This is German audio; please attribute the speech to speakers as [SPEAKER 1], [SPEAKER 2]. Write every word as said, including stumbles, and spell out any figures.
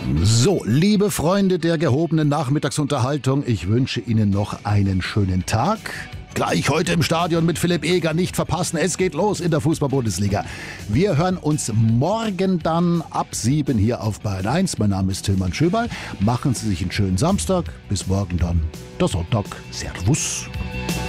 [SPEAKER 1] So, liebe Freunde der gehobenen Nachmittagsunterhaltung, ich wünsche Ihnen noch einen schönen Tag. Gleich heute im Stadion mit Philipp Eger, nicht verpassen, es geht los in der Fußball-Bundesliga. Wir hören uns morgen dann ab sieben hier auf Bayern eins. Mein Name ist Tilman Schöberl. Machen Sie sich einen schönen Samstag. Bis morgen dann, der Sonntag. Servus.